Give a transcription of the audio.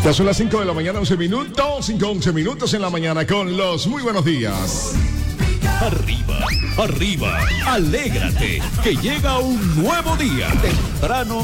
Ya son las 5 de la mañana, 11 minutos, 5:11 minutos en la mañana con los muy buenos días. Arriba, arriba, alégrate, que llega un nuevo día. Temprano